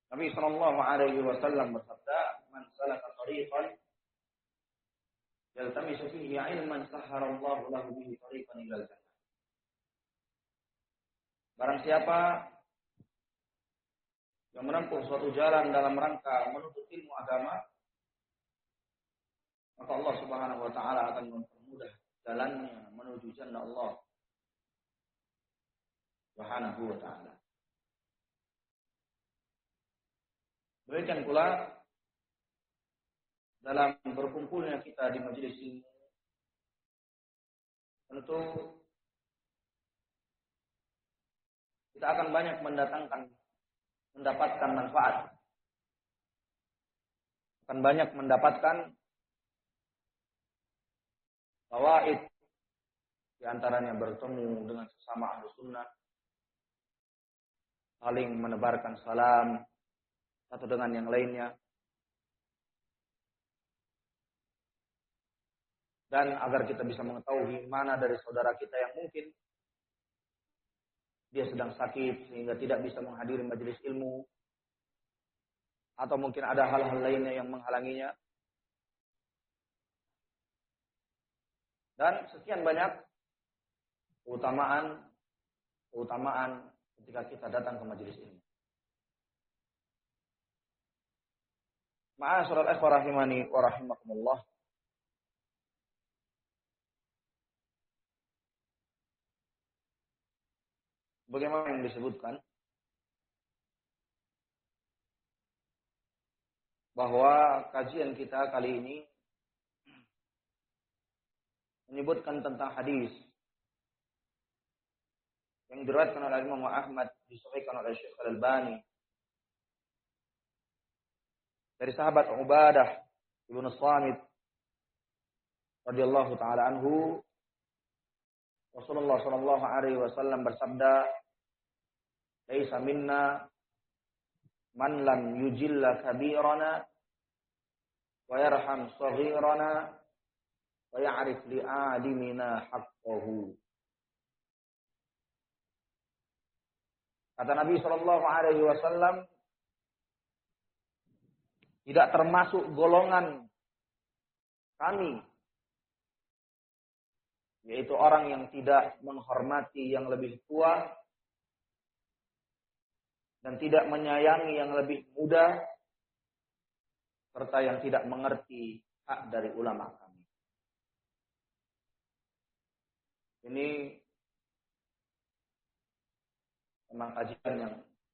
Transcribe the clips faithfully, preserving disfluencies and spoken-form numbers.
Nabi sallallahu alaihi wasallam bersabda, "Man salaka tariqan yaltamisu fihi 'ilman sahharallahu lahu bihi tariqan ilal jannah." Barang siapa yang menempuh suatu jalan dalam rangka menuntut ilmu agama, maka Allah Subhanahu wa taala akan mempermudah jalannya menuju jannah Allah Subhanahu wa taala. Demikian pula dalam berkumpulnya kita di majelis ilmu, tentu kita akan banyak mendatangkan mendapatkan manfaat, akan banyak mendapatkan fawaid, di antaranya bertemu dengan sesama ahlu sunnah, saling menebarkan salam satu dengan yang lainnya, dan agar kita bisa mengetahui mana dari saudara kita yang mungkin dia sedang sakit sehingga tidak bisa menghadiri majelis ilmu, atau mungkin ada hal-hal lainnya yang menghalanginya. Dan sekian banyak keutamaan keutamaan ketika kita datang ke majelis ilmu. Ma'asyiral ikhwah rahimani wa rahimakumullah. Bagaimana yang disebutkan bahwa kajian kita kali ini menyebutkan tentang hadis yang diriwayatkan oleh Imam Ahmad, disahihkan oleh Syekh Al-Albani dari sahabat Ubadah Ibnu Samit radhiyallahu taala anhu. Rasulullah sallallahu alaihi wasallam bersabda, "Laisa minna man lam yujilla kabirana wa yarham saghirana wa ya'rif li'alimina haqqahu." Kata Nabi sallallahu alaihi wasallam, tidak termasuk golongan kami, yaitu orang yang tidak menghormati yang lebih tua dan tidak menyayangi yang lebih muda, serta yang tidak mengerti hak dari ulama kami. Ini memang kajian yang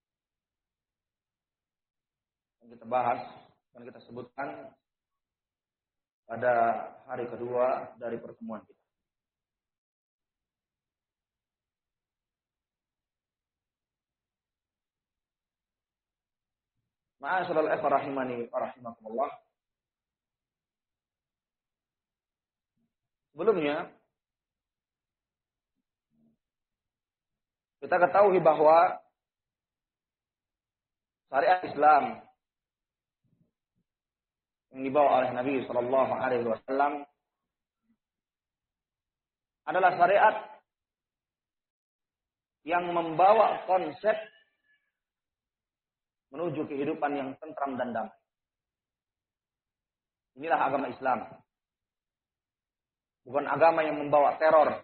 kita bahas dan kita sebutkan pada hari kedua dari pertemuan kita. Ma'asyiral ikhwah rahimani wa rahimakumullah. Sebelumnya kita ketahui bahwa syariat Islam yang dibawa oleh Nabi sallallahu alaihi wasallam adalah syariat yang membawa konsep menuju kehidupan yang tentram dan damai. Inilah agama Islam. Bukan agama yang membawa teror,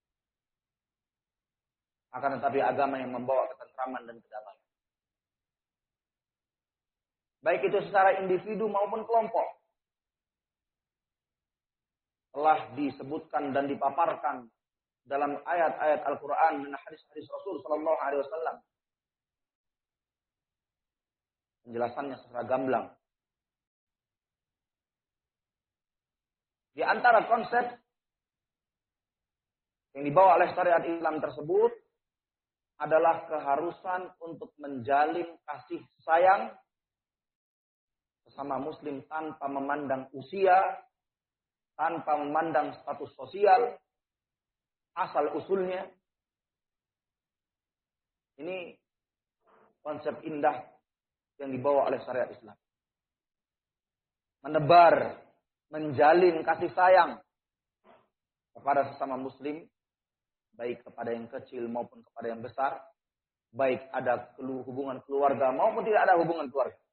akan tetapi agama yang membawa ketentraman dan kedamaian. Baik itu secara individu maupun kelompok. Telah disebutkan dan dipaparkan dalam ayat-ayat Al-Quran dan hadis-hadis Rasul sallallahu alaihi wasallam. Penjelasannya secara gamblang. Di antara konsep yang dibawa oleh syariat Islam tersebut adalah keharusan untuk menjalin kasih sayang sesama muslim tanpa memandang usia, tanpa memandang status sosial, asal usulnya. Ini konsep indah yang dibawa oleh syariat Islam. Menebar, menjalin kasih sayang kepada sesama muslim, baik kepada yang kecil maupun kepada yang besar, baik ada hubungan keluarga maupun tidak ada hubungan keluarga.